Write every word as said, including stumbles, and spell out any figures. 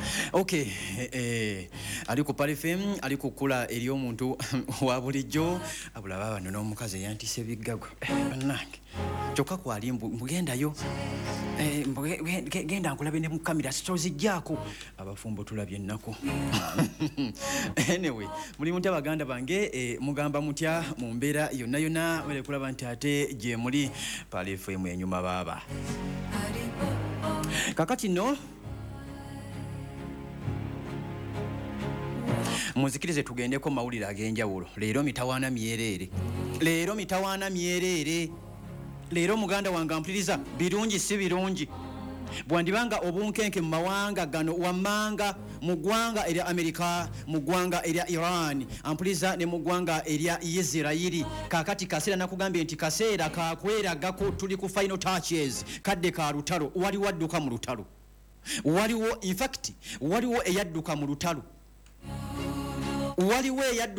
Okay, eh ali ku Pale F M ali kukula eri omuntu wa bulijjo abula baba no omukazi yantise biggago bannange kyokka kwali mbugendayo eh genda nkulabe ne mu kamera sitozijjaako abafumbo tulabye nnako. Anyway muli muntu abaganda bange eh, mugamba mutya mu mbeera yonna yonna wele kulaba nti ate gye muli Pale F M enyuma baba kakati no muzikirize tugendeko mawulire ag'enjawulo leero mitawaana myerere leero mitawaana myerere leero muganda wange ampuliriza birungi si birungi bwandibanga obunkenke mu mawanga gano wammanga mu ggwanga erya Amerika mu ggwanga erya Iran ampuliriza ne mu ggwanga erya Isirayiri kakati kaseera nakugambye nti kaseera kakweragako tuli ku final touches kadde ka lutalo waliwo adduka mu lutalo waliwo in fact waliwo eyadduka mu lutalo waliwo eyadduka